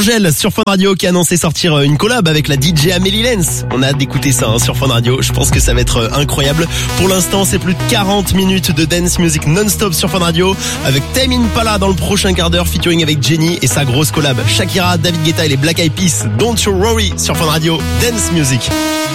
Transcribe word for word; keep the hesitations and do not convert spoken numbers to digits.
Angèle sur Fun Radio qui a annoncé sortir une collab avec la D J Amélie Lenz. On a hâte d'écouter ça hein, sur Fun Radio. Je pense que ça va être incroyable. Pour l'instant, c'est plus de quarante minutes de dance music non-stop sur Fun Radio avec Tame Impala dans le prochain quart d'heure featuring avec Jenny et sa grosse collab. Shakira, David Guetta et les Black Eyed Peas. Don't You Worry sur Fun Radio. Dance music.